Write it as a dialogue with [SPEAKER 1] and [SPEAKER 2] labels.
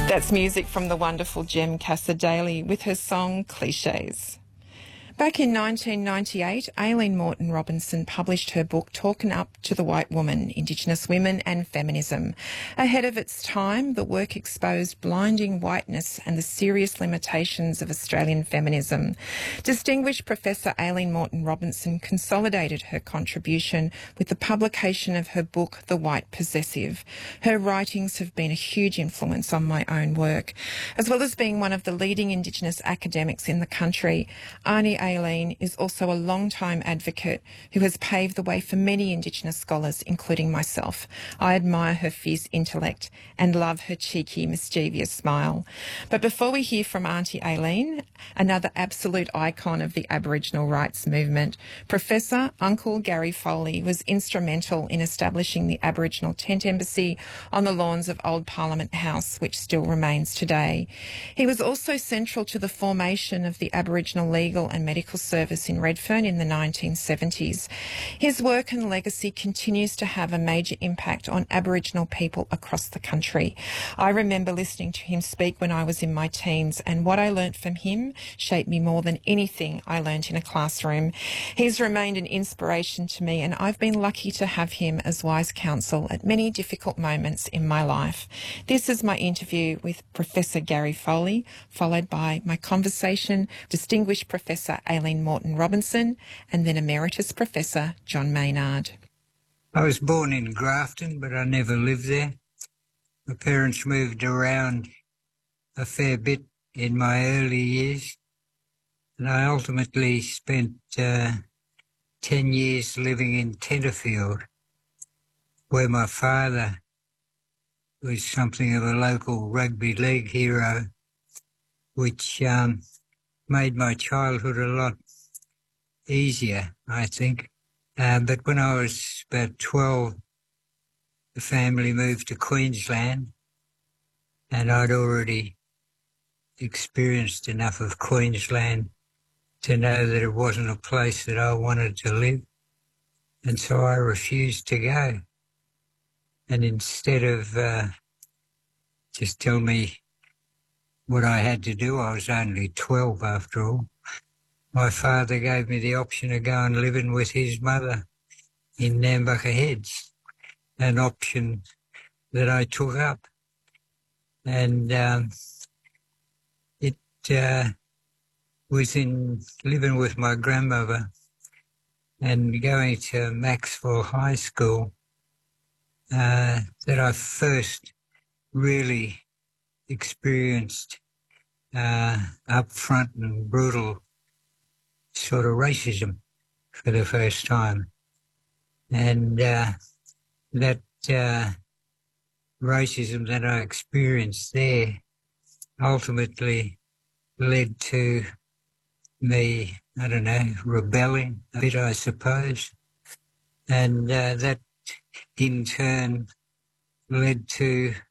[SPEAKER 1] That's music from the wonderful Jem Cassar-Daley with her song Clichés. Back in 1998, Aileen Moreton Robinson published her book Talking Up to the White Woman, Indigenous Women and Feminism. Ahead of its time, the work exposed blinding whiteness and the serious limitations of Australian feminism. Distinguished Professor Aileen Moreton Robinson consolidated her contribution with the publication of her book The White Possessive. Her writings have been a huge influence on my own work. As well as being one of the leading Indigenous academics in the country, Arnie Aileen is also a long-time advocate who has paved the way for many Indigenous scholars, including myself. I admire her fierce intellect and love her cheeky, mischievous smile. But before we hear from Auntie Aileen, another absolute icon of the Aboriginal rights movement, Professor Uncle Gary Foley was instrumental in establishing the Aboriginal Tent Embassy on the lawns of Old Parliament House, which still remains today. He was also central to the formation of the Aboriginal Legal and Medical Service in Redfern in the 1970s. His work and legacy continues to have a major impact on Aboriginal people across the country. I remember listening to him speak when I was in my teens, and what I learnt from him shaped me more than anything I learnt in a classroom. He's remained an inspiration to me, and I've been lucky to have him as wise counsel at many difficult moments in my life. This is my interview with Professor Gary Foley, followed by my conversation with distinguished Professor Aileen Moreton Robinson and then Emeritus Professor John Maynard.
[SPEAKER 2] I was born in Grafton, but I never lived there. My parents moved around a fair bit in my early years, and I ultimately spent 10 years living in Tenterfield, where my father was something of a local rugby league hero, which made my childhood a lot easier, I think. But when I was about 12, the family moved to Queensland, and I'd already experienced enough of Queensland to know that it wasn't a place that I wanted to live. And so I refused to go. And instead of just tell me what I had to do, I was only 12 after all, my father gave me the option of going living with his mother in Nambucca Heads, an option that I took up. And it was in living with my grandmother and going to Maxwell High School that I first really experienced upfront and brutal sort of racism for the first time. And that racism that I experienced there ultimately led to me, I don't know, rebelling a bit, I suppose. And that in turn led to